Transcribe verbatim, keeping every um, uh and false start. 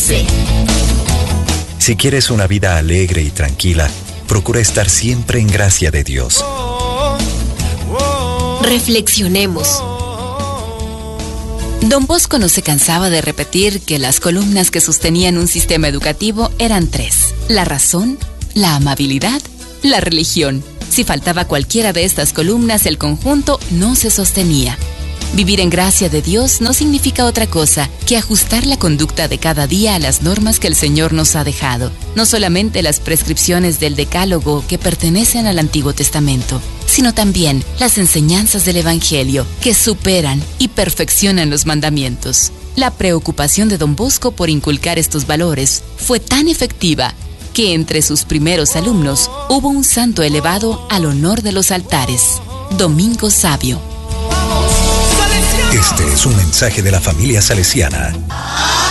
C. Si quieres una vida alegre y tranquila, procura estar siempre en gracia de Dios. Reflexionemos. Don Bosco no se cansaba de repetir que las columnas que sostenían un sistema educativo eran tres: la razón, la amabilidad, la religión. Si faltaba cualquiera de estas columnas, el conjunto no se sostenía. Vivir en gracia de Dios no significa otra cosa que ajustar la conducta de cada día a las normas que el Señor nos ha dejado, no solamente las prescripciones del Decálogo que pertenecen al Antiguo Testamento, sino también las enseñanzas del Evangelio que superan y perfeccionan los mandamientos. La preocupación de Don Bosco por inculcar estos valores fue tan efectiva que entre sus primeros alumnos hubo un santo elevado al honor de los altares, Domingo Sabio. Este es un mensaje de la familia salesiana.